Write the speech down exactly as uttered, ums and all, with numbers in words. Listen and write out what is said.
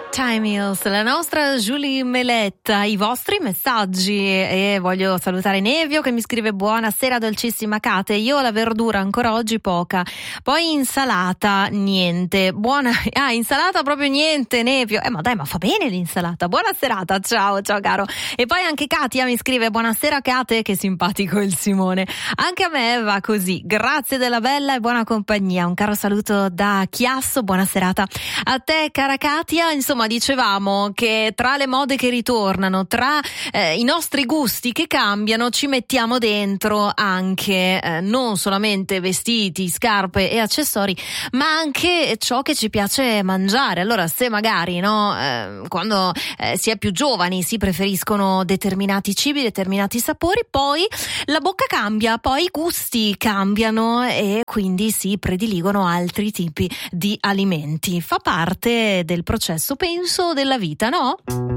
Time Hills, la nostra Julie Meletta, i vostri messaggi, e voglio salutare Nevio che mi scrive: buonasera dolcissima Kate, io la verdura ancora oggi poca, poi insalata niente, buona, ah insalata proprio niente Nevio, eh ma dai, ma fa bene l'insalata, buona serata, ciao ciao caro. E poi anche Katia mi scrive: buonasera Kate, che simpatico il Simone, anche a me va così, grazie della bella e buona compagnia, un caro saluto da Chiasso, buona serata a te cara Katia. Insomma, dicevamo che tra le mode che ritornano, tra eh, i nostri gusti che cambiano, ci mettiamo dentro anche eh, non solamente vestiti, scarpe e accessori, ma anche ciò che ci piace mangiare. Allora, se magari no, eh, quando eh, si è più giovani si preferiscono determinati cibi, determinati sapori, poi la bocca cambia, poi i gusti cambiano e quindi si prediligono altri tipi di alimenti. Fa parte del processo, penso, della vita, no?